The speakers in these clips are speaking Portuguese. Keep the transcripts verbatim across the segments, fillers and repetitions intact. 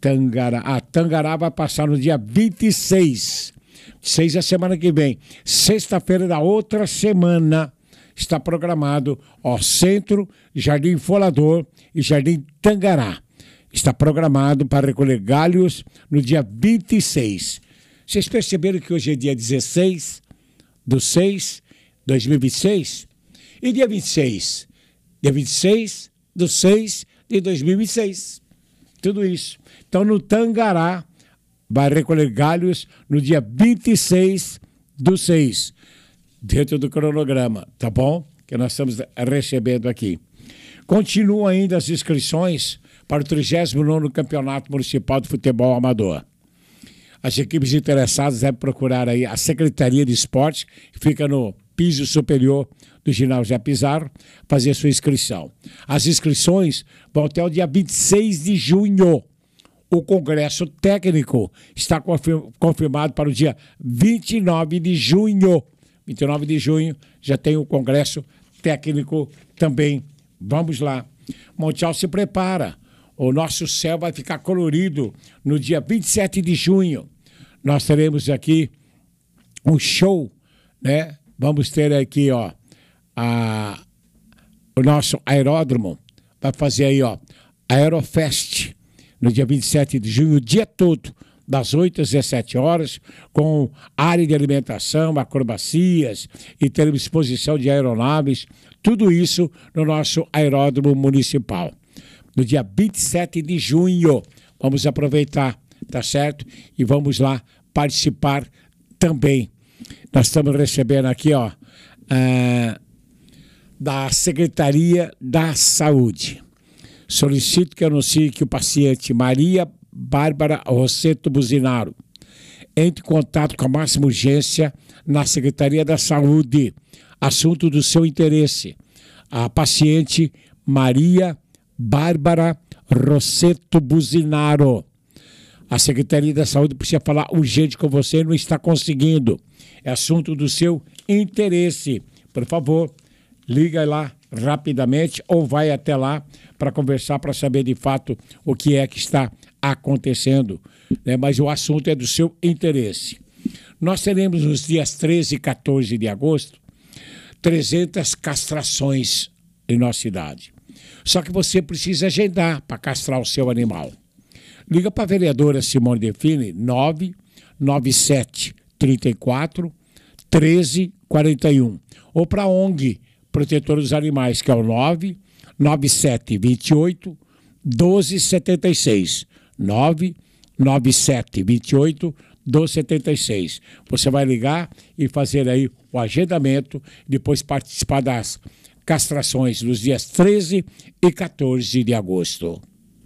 Tangará. Ah, Tangará vai passar no dia vinte e seis. seis é semana que vem. Sexta-feira da outra semana está programado, ó, Centro, Jardim Folador e Jardim Tangará. Está programado para recolher galhos no dia vinte e seis. Vocês perceberam que hoje é dia dezesseis do seis de dois mil e vinte e seis? E dia vinte e seis? Dia vinte e seis do seis de dois mil e vinte e seis. Tudo isso. Então, no Tangará, vai recolher galhos no dia vinte e seis do seis, dentro do cronograma, tá bom? Que nós estamos recebendo aqui. Continuam ainda as inscrições para o trigésimo nono Campeonato Municipal de Futebol Amador. As equipes interessadas devem procurar aí a Secretaria de Esporte, que fica no piso superior do ginásio José Pizarro, fazer sua inscrição. As inscrições vão até o dia vinte e seis de junho. O Congresso Técnico está confirmado para o dia vinte e nove de junho. vinte e nove de junho já tem o Congresso Técnico também. Vamos lá. Montiel se prepara. O nosso céu vai ficar colorido no dia vinte e sete de junho. Nós teremos aqui um show, né? Vamos ter aqui, ó, a, o nosso aeródromo. Vai fazer aí, ó, Aerofest, no dia vinte e sete de junho, o dia todo, das oito às dezessete horas, com área de alimentação, acrobacias e teremos exposição de aeronaves, tudo isso no nosso aeródromo municipal. No dia vinte e sete de junho, vamos aproveitar, tá certo? E vamos lá participar também. Nós estamos recebendo aqui, ó, uh, da Secretaria da Saúde. Solicito que anuncie que o paciente Maria Bárbara Rosseto Buzinaro entre em contato com a máxima urgência na Secretaria da Saúde. Assunto do seu interesse. A paciente Maria Bárbara Rosseto Buzinaro. A Secretaria da Saúde precisa falar urgente com você, não está conseguindo. É assunto do seu interesse. Por favor, liga lá rapidamente ou vai até lá para conversar, para saber de fato o que é que está acontecendo, né? Mas o assunto é do seu interesse. Nós teremos nos dias treze e quatorze de agosto trezentas castrações em nossa cidade. Só que você precisa agendar para castrar o seu animal. Liga para a vereadora Simone Define, nove nove sete três quatro treze quarenta e um. Ou para a O N G Protetor dos Animais, que é o nove nove sete dois oito doze setenta e seis. nove nove sete dois oito doze setenta e seis. Você vai ligar e fazer aí o agendamento, depois participar das castrações nos dias treze e quatorze de agosto.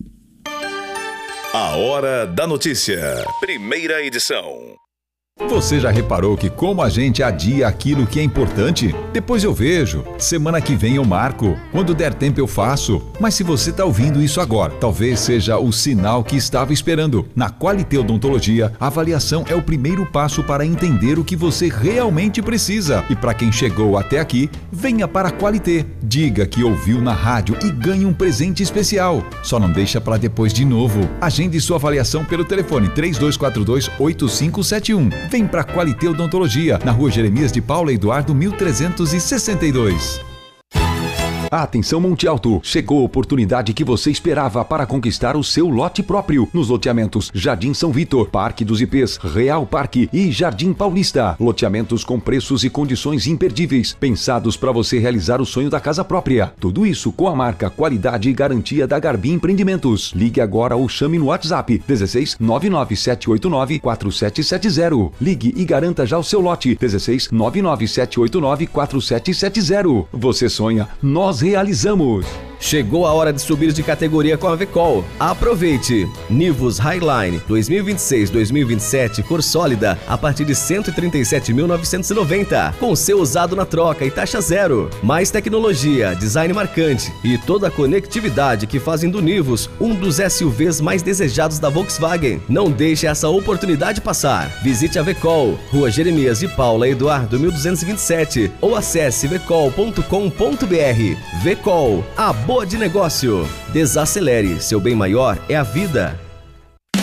A Hora da Notícia, primeira edição. Você já reparou que como a gente adia aquilo que é importante? Depois eu vejo, semana que vem eu marco, quando der tempo eu faço. Mas se você está ouvindo isso agora, talvez seja o sinal que estava esperando. Na Qualité Odontologia, a avaliação é o primeiro passo para entender o que você realmente precisa. E para quem chegou até aqui, venha para a Qualité. Diga que ouviu na rádio e ganhe um presente especial. Só não deixa para depois de novo. Agende sua avaliação pelo telefone três dois quatro dois oito cinco sete um. Vem para a Qualité Odontologia, na rua Jeremias de Paula Eduardo, mil trezentos e sessenta e dois. Atenção Monte Alto, chegou a oportunidade que você esperava para conquistar o seu lote próprio nos loteamentos Jardim São Vitor, Parque dos Ipês, Real Parque e Jardim Paulista. Loteamentos com preços e condições imperdíveis, pensados para você realizar o sonho da casa própria. Tudo isso com a marca, qualidade e garantia da Garbi Empreendimentos. Ligue agora ou chame no WhatsApp dezesseis nove nove sete oito nove quatro sete sete zero. Ligue e garanta já o seu lote dezesseis nove nove sete oito nove quatro sete sete zero. Você sonha, nós realizamos. Chegou a hora de subir de categoria com a Vecol. Aproveite! Nivus Highline dois mil e vinte e seis dois mil e vinte e sete cor sólida a partir de cento e trinta e sete mil novecentos e noventa, com seu usado na troca e taxa zero. Mais tecnologia, design marcante e toda a conectividade que fazem do Nivus um dos S U Vs mais desejados da Volkswagen. Não deixe essa oportunidade passar. Visite a Vecol, Rua Jeremias de Paula Eduardo mil duzentos e vinte e sete ou acesse vecol ponto com ponto br. Vecol, a boa de negócio. Desacelere, seu bem maior é a vida.